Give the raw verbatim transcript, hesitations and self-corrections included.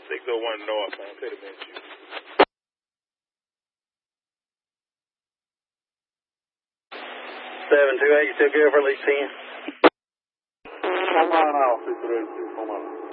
six oh one North, man. Could have been you. seven two eight, still good for at least ten.